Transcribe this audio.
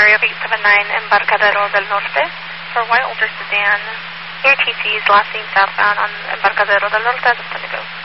itinerary of 879 Embarcadero del Norte. For white older sedan, ATC is last seen southbound on Embarcadero del Norte. That's going to go.